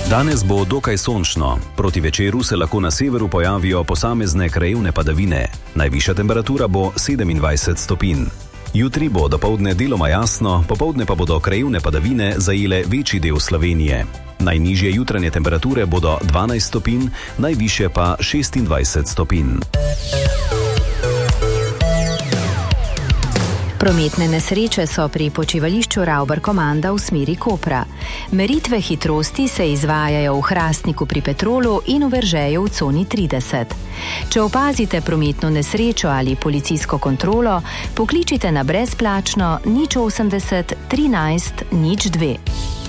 Danes bo dokaj sončno. Proti večeru se lahko na severu pojavijo posamezne krajevne padavine. Najvišja temperatura bo 27 stopinj. Jutri bo dopoldne deloma jasno, popoldne pa bodo krajevne padavine zajele večji del Slovenije. Najnižje jutranje temperature bodo 12 stopinj, najvišje pa 26 stopinj. Prometne nesreče so pri počivališču Ravbar-Komanda v smeri Kopra. Meritve hitrosti se izvajajo v Hrastniku pri Petrolu in v Veržeju v coni 30. Če opazite prometno nesrečo ali policijsko kontrolo, pokličite na brezplačno 080 13 02.